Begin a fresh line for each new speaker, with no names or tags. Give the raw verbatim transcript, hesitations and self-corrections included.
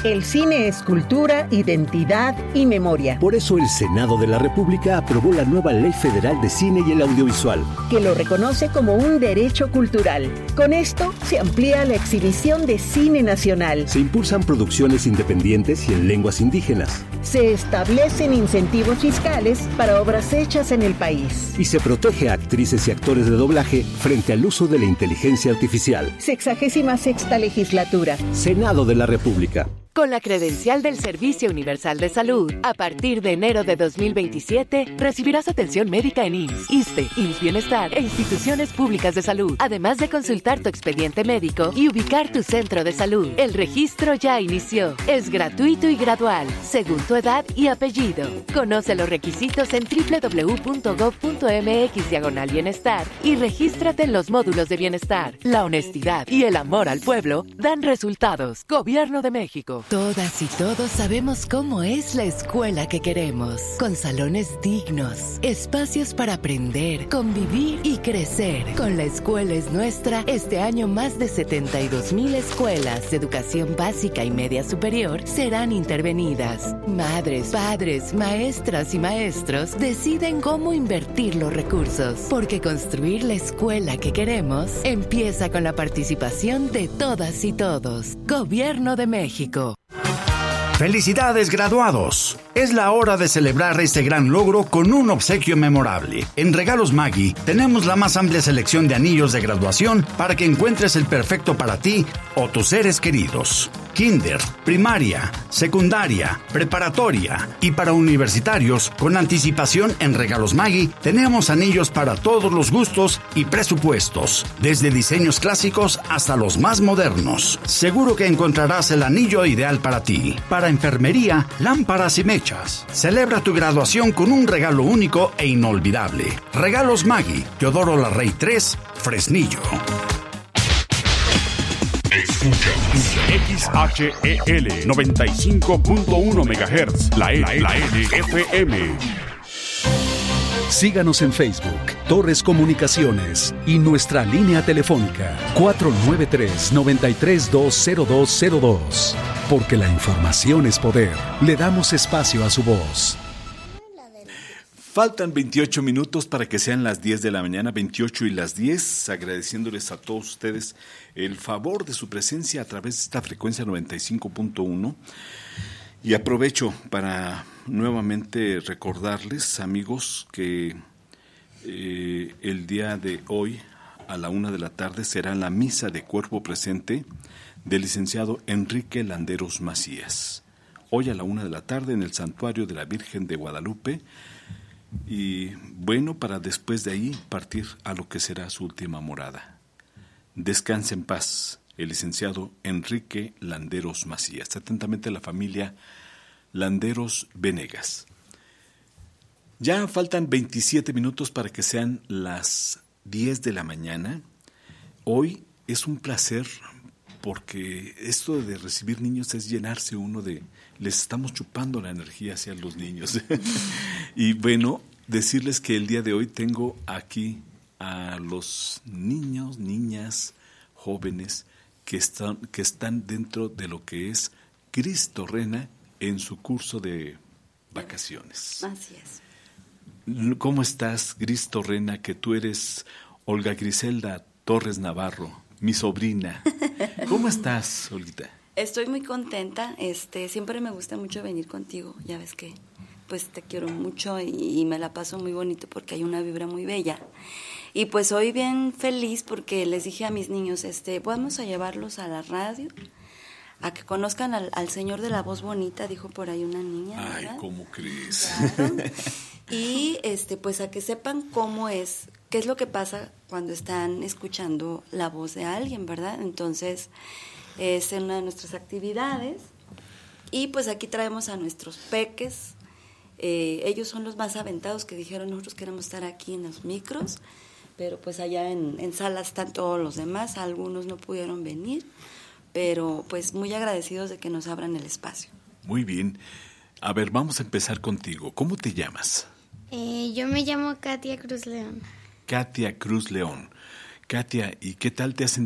El cine es cultura, identidad y memoria.
Por eso el Senado de la República aprobó la nueva Ley Federal de Cine y el Audiovisual,
que lo reconoce como un derecho cultural. Con esto se amplía la exhibición de cine nacional.
Se impulsan producciones independientes y en lenguas indígenas.
Se establecen incentivos fiscales para obras hechas en el país.
Y se protege a actrices y actores de doblaje frente al uso de la inteligencia artificial.
Sexagésima sexta legislatura.
Senado de la República.
Con la credencial del Servicio Universal de Salud, a partir de enero de dos mil veintisiete, recibirás atención médica en I M S S, ISSSTE, I M S S Bienestar e instituciones públicas de salud, además de consultar tu expediente médico y ubicar tu centro de salud. El registro ya inició. Es gratuito y gradual, según tu edad y apellido. Conoce los requisitos en doble u doble u doble u punto gob punto eme equis diagonal bienestar y regístrate en los módulos de bienestar. La honestidad y el amor al pueblo dan resultados. Gobierno de México. Todas y todos sabemos cómo es la escuela que queremos, con salones dignos, espacios para aprender, convivir y crecer. Con La Escuela es Nuestra, este año más de setenta y dos mil escuelas de educación básica y media superior serán intervenidas. Madres, padres, maestras y maestros deciden cómo invertir los recursos, porque construir la escuela que queremos empieza con la participación de todas y todos. Gobierno de México.
¡Felicidades, graduados! Es la hora de celebrar este gran logro con un obsequio memorable. En Regalos Maggi tenemos la más amplia selección de anillos de graduación para que encuentres el perfecto para ti o tus seres queridos. Kinder, primaria, secundaria, preparatoria y para universitarios, con anticipación en Regalos Maggi tenemos anillos para todos los gustos y presupuestos, desde diseños clásicos hasta los más modernos. Seguro que encontrarás el anillo ideal para ti. Para enfermería, lámparas y mechas. Celebra tu graduación con un regalo único e inolvidable. Regalos Maggi, Teodoro Larrey tres, Fresnillo.
Escucha X H E L noventa y cinco punto uno megahertz, la, la, la N F M.
Síganos en Facebook, Torres Comunicaciones y nuestra línea telefónica cuatro nueve tres, nueve tres dos, cero dos cero dos. Porque la información es poder. Le damos espacio a su voz.
Faltan veintiocho minutos para que sean las diez de la mañana, veintiocho y las diez, agradeciéndoles a todos ustedes el favor de su presencia a través de esta frecuencia noventa y cinco punto uno. Y aprovecho para nuevamente recordarles, amigos, que eh, el día de hoy a la una de la tarde será la misa de cuerpo presente del licenciado Enrique Landeros Macías. Hoy a la una de la tarde en el Santuario de la Virgen de Guadalupe. Y bueno, para después de ahí partir a lo que será su última morada. Descanse en paz el licenciado Enrique Landeros Macías. Atentamente la familia Landeros Venegas. Ya faltan veintisiete minutos para que sean las diez de la mañana. Hoy es un placer porque esto de recibir niños es llenarse uno de... Les estamos chupando la energía hacia los niños. Y bueno, decirles que el día de hoy tengo aquí a los niños, niñas, jóvenes que están, que están dentro de lo que es Cristo Rena en su curso de vacaciones.
Así es.
¿Cómo estás, Cristo Rena, que tú eres Olga Griselda Torres Navarro, mi sobrina? ¿Cómo estás, Olguita?
Estoy muy contenta, este, siempre me gusta mucho venir contigo, ya ves que pues te quiero mucho y, y me la paso muy bonito porque hay una vibra muy bella. Y pues hoy bien feliz porque les dije a mis niños, este, vamos a llevarlos a la radio, a que conozcan al, al señor de la voz bonita, dijo por ahí una niña, ¿verdad?
Ay, ¿cómo crees?
Claro. Y este, pues a que sepan cómo es, qué es lo que pasa cuando están escuchando la voz de alguien, ¿verdad? Entonces, es una de nuestras actividades. Y pues aquí traemos a nuestros peques. Eh, ellos son los más aventados que dijeron, nosotros queremos estar aquí en los micros, pero pues allá en, en sala están todos los demás, algunos no pudieron venir, pero pues muy agradecidos de que nos abran el espacio.
Muy bien. A ver, vamos a empezar contigo. ¿Cómo te llamas?
Eh, yo me llamo Katia Cruz León.
Katia Cruz León. Katia, ¿y qué tal te has